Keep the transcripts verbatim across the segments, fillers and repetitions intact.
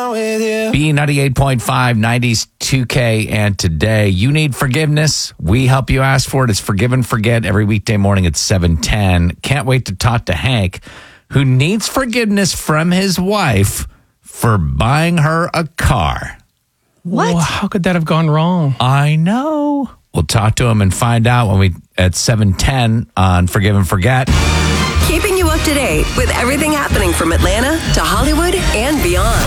down with you. B ninety-eight point five, nineties two K, and today you need forgiveness. We help you ask for it. It's Forgive and Forget every weekday morning at seven ten. Can't wait to talk to Hank, who needs forgiveness from his wife for buying her a car. What? Well, how could that have gone wrong? I know. We'll talk to him and find out when we at seven ten on Forgive and Forget. Keeping you up to date with everything happening from Atlanta to Hollywood and beyond.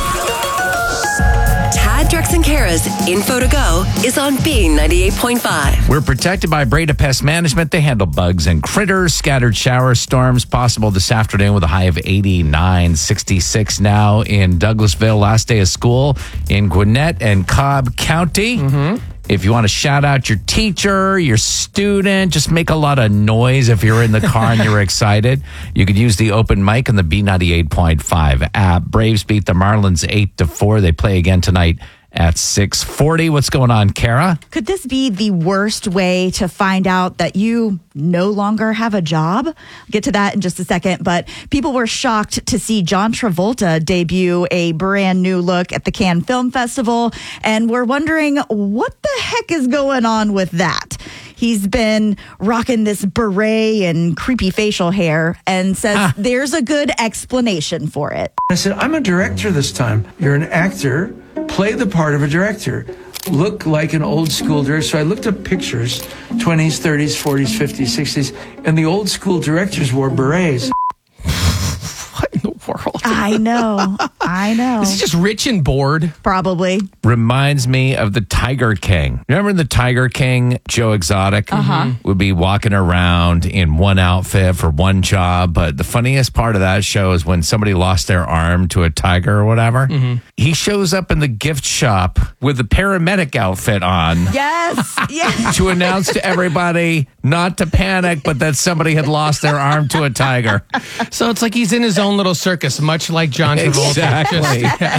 Tad, Drex, and Kara's Info to Go is on B ninety-eight point five. We're protected by Breda Pest Management. They handle bugs and critters. Scattered shower storms possible this afternoon with a high of eighty-nine. sixty-six now in Douglasville. Last day of school in Gwinnett and Cobb County. Mm-hmm. If you want to shout out your teacher, your student, just make a lot of noise if you're in the car and you're excited. You could use the open mic on the B ninety-eight point five app. Braves beat the Marlins eight to four. They play again tonight at six forty. What's going on, Kara? Could this be the worst way to find out that you no longer have a job? I'll get to that in just a second, but people were shocked to see John Travolta debut a brand new look at the Cannes Film Festival, and we're wondering what the heck is going on with that. He's been rocking this beret and creepy facial hair and says ah. there's a good explanation for it. I said, I'm a director this time. You're an actor. Play the part of a director. Look like an old school director. So I looked up pictures, twenties, thirties, forties, fifties, sixties, and the old school directors wore berets. What in the world? I know. I know. Is he just rich and bored? Probably. Reminds me of the Tiger King. Remember the Tiger King, Joe Exotic? Uh-huh. Would be walking around in one outfit for one job. But the funniest part of that show is when somebody lost their arm to a tiger or whatever. Mm-hmm. He shows up in the gift shop with the paramedic outfit on. Yes. Yes. To announce to everybody not to panic, but that somebody had lost their arm to a tiger. So it's like he's in his own little circus, much like John Travolta. Exactly.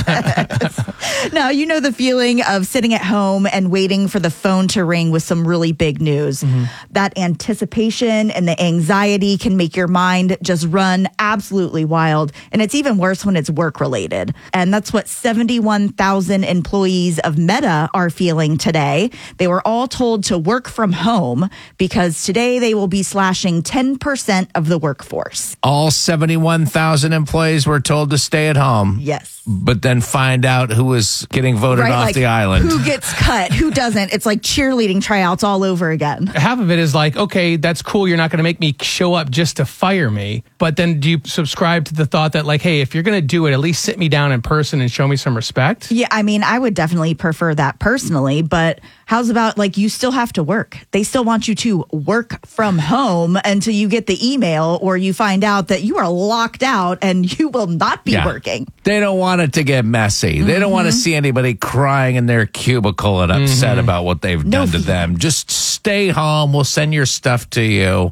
Yes. Now, you know the feeling of sitting at home and waiting for the phone to ring with some really big news. Mm-hmm. That anticipation and the anxiety can make your mind just run absolutely wild. And it's even worse when it's work related. And that's what seventy-one thousand employees of Meta are feeling today. They were all told to work from home because today they will be slashing ten percent of the workforce. All seventy-one thousand employees were told to stay at home. Yes. But then find out who was getting voted right, off like, the island. Who gets cut, who doesn't. It's like cheerleading tryouts all over again. Half of it is like, okay, that's cool. You're not going to make me show up just to fire me. But then do you subscribe to the thought that like, hey, if you're going to do it, at least sit me down in person and show me some respect? Yeah, I mean, I would definitely prefer that personally. But how's about like you still have to work? They still want you to work from home until you get the email or you find out that you are locked out and you will not be yeah. working. They don't want it to get messy. Mm-hmm. They don't want to see anybody crying in their cubicle and upset mm-hmm. about what they've no, done to them. Just stay home. We'll send your stuff to you.